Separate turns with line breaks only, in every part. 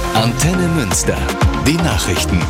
Antenne Münster. Die Nachrichten.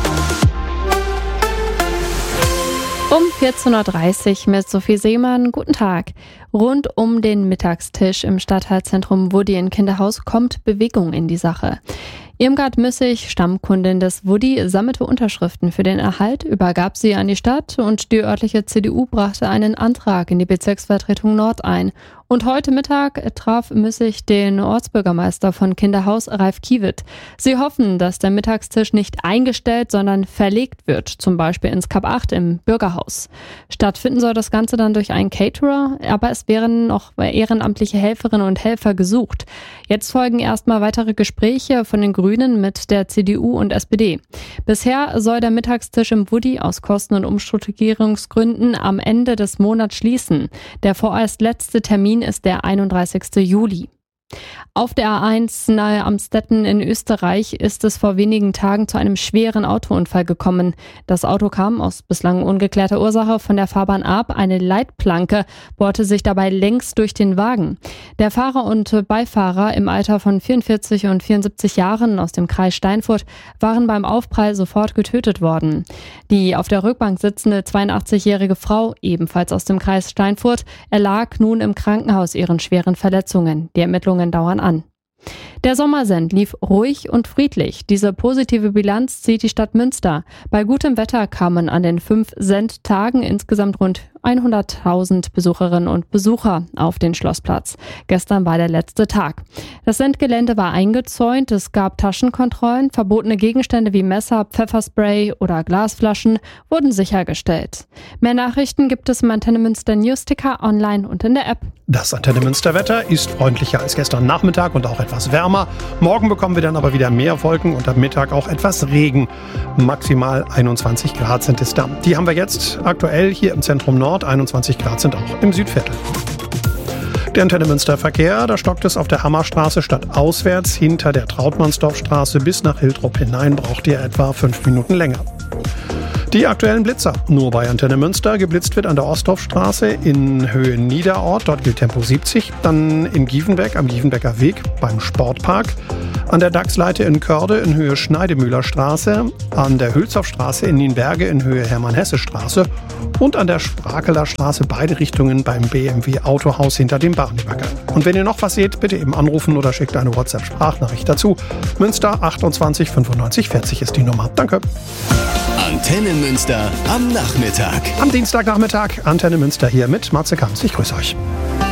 Um 14.30 Uhr mit Sophie Seemann. Guten Tag. Rund um den Mittagstisch im Stadtteilzentrum Woody in Kinderhaus kommt Bewegung in die Sache. Irmgard Müssig, Stammkundin des Woody, sammelte Unterschriften für den Erhalt, übergab sie an die Stadt und die örtliche CDU brachte einen Antrag in die Bezirksvertretung Nord ein. Und heute Mittag traf Müssig den Ortsbürgermeister von Kinderhaus, Ralf Kiewitt. Sie hoffen, dass der Mittagstisch nicht eingestellt, sondern verlegt wird, zum Beispiel ins Kap 8 im Bürgerhaus. Stattfinden soll das Ganze dann durch einen Caterer, aber es wären noch ehrenamtliche Helferinnen und Helfer gesucht. Jetzt folgen erstmal weitere Gespräche von den Grünen mit der CDU und SPD. Bisher soll der Mittagstisch im Woody aus Kosten- und Umstrukturierungsgründen am Ende des Monats schließen. Der vorerst letzte Termin ist der 31. Juli. Auf der A1 nahe Amstetten in Österreich ist es vor wenigen Tagen zu einem schweren Autounfall gekommen. Das Auto kam aus bislang ungeklärter Ursache von der Fahrbahn ab. Eine Leitplanke bohrte sich dabei längs durch den Wagen. Der Fahrer und Beifahrer im Alter von 44 und 74 Jahren aus dem Kreis Steinfurt waren beim Aufprall sofort getötet worden. Die auf der Rückbank sitzende 82-jährige Frau, ebenfalls aus dem Kreis Steinfurt, erlag nun im Krankenhaus ihren schweren Verletzungen. Die Ermittlungen dauern an. Der Sommersend lief ruhig und friedlich. Diese positive Bilanz zieht die Stadt Münster. Bei gutem Wetter kamen an den 5 Sendtagen insgesamt rund 100.000 Besucherinnen und Besucher auf den Schlossplatz. Gestern war der letzte Tag. Das Sendgelände war eingezäunt, es gab Taschenkontrollen, verbotene Gegenstände wie Messer, Pfefferspray oder Glasflaschen wurden sichergestellt. Mehr Nachrichten gibt es im Antenne Münster Newsticker online und in der App.
Das Antenne Münster Wetter ist freundlicher als gestern Nachmittag und auch etwas wärmer. Morgen bekommen wir dann aber wieder mehr Wolken und am Mittag auch etwas Regen. Maximal 21 Grad sind es da. Die haben wir jetzt aktuell hier im Zentrum Nord. 21 Grad sind auch im Südviertel. Der Antenne Münster Verkehr, da stockt es auf der Hammerstraße stadtauswärts hinter der Trautmannsdorfstraße bis nach Hiltrup hinein, braucht ihr etwa 5 Minuten länger. Die aktuellen Blitzer. Nur bei Antenne Münster. Geblitzt wird an der Ostorfstraße in Höhe Niederort. Dort gilt Tempo 70. Dann in Giefenbeck am Giefenbecker Weg beim Sportpark. An der Dachsleite in Körde in Höhe Schneidemühlerstraße. An der Hülshoffstraße in Nienberge in Höhe Hermann-Hesse-Straße. Und an der Sprakeler Straße beide Richtungen beim BMW Autohaus hinter dem Bahnübergang. Und wenn ihr noch was seht, bitte eben anrufen oder schickt eine WhatsApp-Sprachnachricht dazu. Münster 28 95 40 ist die Nummer. Danke.
Antenne Münster am Nachmittag.
Am Dienstagnachmittag Antenne Münster hier mit Matze Kamps. Ich grüße euch.